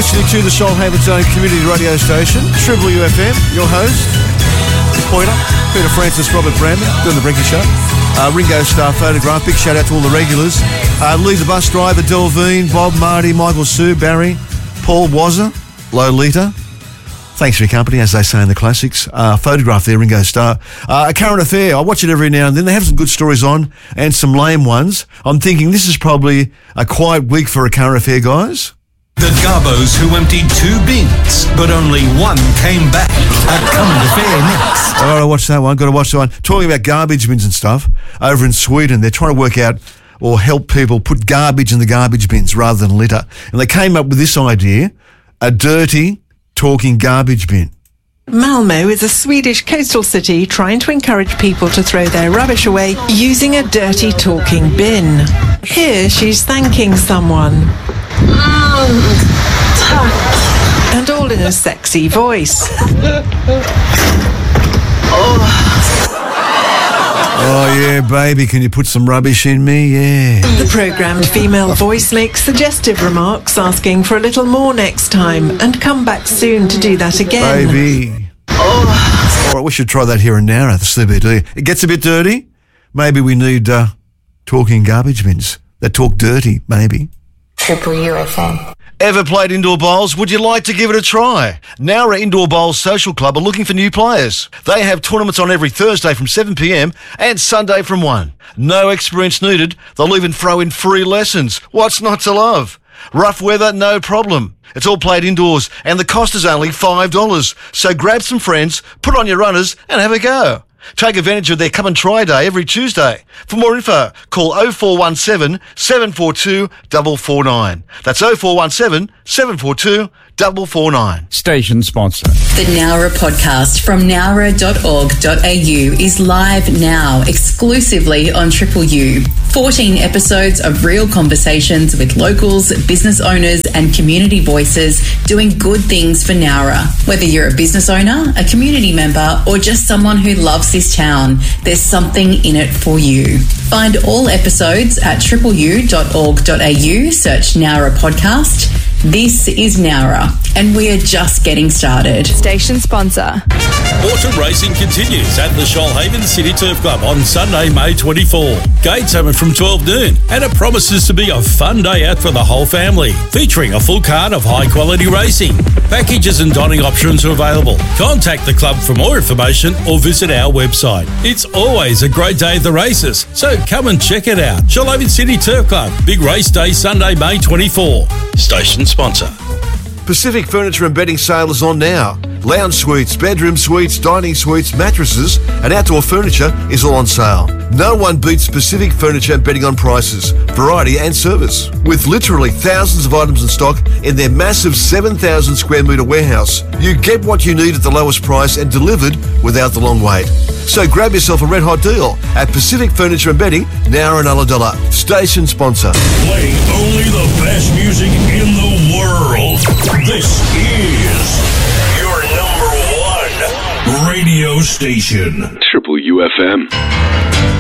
listening to the Shoalhaven's own community radio station, Triple UFM. Your host, Peter Francis, Robert Brandon, doing the Brinky Show. Ringo Starr photograph. Big shout out to all the regulars. Lee the bus driver, Delvine, Bob, Marty, Michael, Sue, Barry, Paul, Wazza, Lolita. Thanks for your company, as they say in the classics. Photograph there, Ringo Starr. A current affair. I watch it every now and then. They have some good stories on and some lame ones. I'm thinking this is probably a quiet week for a current affair, guys. The Garbos who emptied 2 bins, but only 1 came back. A current affair next. Got to watch that one. Got to watch that one. Talking about garbage bins and stuff, over in Sweden, they're trying to work out or help people put garbage in the garbage bins rather than litter. And they came up with this idea, a dirty talking garbage bin. Malmö is a Swedish coastal city trying to encourage people to throw their rubbish away using a dirty talking bin. Here she's thanking someone. And all in a sexy voice. Oh, yeah, baby, can you put some rubbish in me? Yeah. The programmed female voice makes suggestive remarks, asking for a little more next time and come back soon to do that again. Baby. All right, we should try that here and now at the CBD. It gets a bit dirty. Maybe we need talking garbage bins that talk dirty, maybe. Triple UFM. Ever played indoor bowls? Would you like to give it a try? Nowra Indoor Bowls Social Club are looking for new players. They have tournaments on every Thursday from 7 p.m. and Sunday from 1. No experience needed. They'll even throw in free lessons. What's not to love? Rough weather, no problem. It's all played indoors and the cost is only $5. So grab some friends, put on your runners and have a go. Take advantage of their Come and Try Day every Tuesday. For more info, call 0417 742 449. That's 0417 742 449. Station sponsor. The Nowra podcast from nowra.org.au is live now exclusively on Triple U. 14 episodes of real conversations with locals, business owners and community voices doing good things for Nowra. Whether you're a business owner, a community member or just someone who loves this town, there's something in it for you. Find all episodes at tripleu.org.au, search Nowra podcast. This is Nowra, and we are just getting started. Station sponsor. Autumn racing continues at the Shoalhaven City Turf Club on Sunday, May 24. Gates open from 12 noon, and it promises to be a fun day out for the whole family, featuring a full card of high-quality racing. Packages and dining options are available. Contact the club for more information or visit our website. It's always a great day at the races, so come and check it out. Shoalhaven City Turf Club, big race day Sunday, May 24. Station sponsor. Pacific Furniture and Bedding sale is on now. Lounge suites, bedroom suites, dining suites, mattresses and outdoor furniture is all on sale. No one beats Pacific Furniture and Bedding on prices, variety and service. With literally thousands of items in stock in their massive 7,000 square metre warehouse, you get what you need at the lowest price and delivered without the long wait. So grab yourself a red hot deal at Pacific Furniture and Bedding, Nowra and Ulladulla. Station sponsor. Playing only the best music in the world. This is your #1 radio station. Triple UFM.